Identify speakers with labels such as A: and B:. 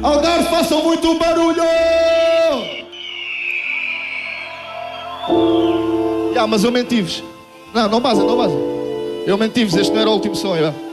A: Algarve, façam muito barulho! Mas eu menti-vos. Não basem. Eu menti-vos, este não era o último som.